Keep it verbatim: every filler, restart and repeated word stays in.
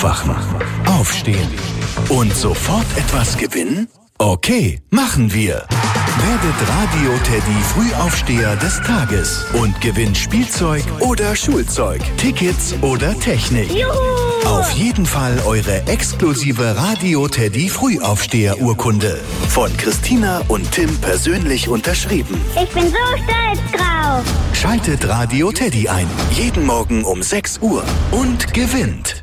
Wachen, aufstehen und sofort etwas gewinnen? Okay, machen wir. Werdet Radio Teddy Frühaufsteher des Tages und gewinnt Spielzeug oder Schulzeug, Tickets oder Technik. Juhu! Auf jeden Fall eure exklusive Radio Teddy Frühaufsteher-Urkunde. Von Christina und Tim persönlich unterschrieben. Ich bin so stolz drauf. Schaltet Radio Teddy ein. Jeden Morgen um sechs Uhr und gewinnt.